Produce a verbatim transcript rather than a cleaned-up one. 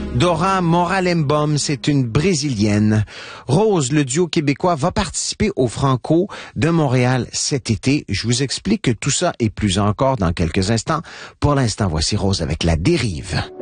Dora Moralembom, c'est une Brésilienne. Rose, le duo québécois, va participer au Franco de Montréal cet été. Je vous explique tout ça et plus encore dans quelques instants. Pour l'instant, voici Rose avec La Dérive.